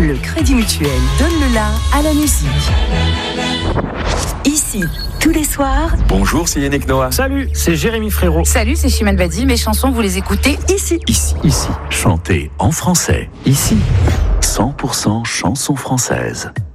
Le Crédit Mutuel donne le la à la musique. Ici, tous les soirs. Bonjour, c'est Yannick Noah. Salut, c'est Jérémy Frérot. Salut, c'est Chimène Badi. Mes chansons, vous les écoutez ici. Chantez en français. Ici, 100% chansons françaises.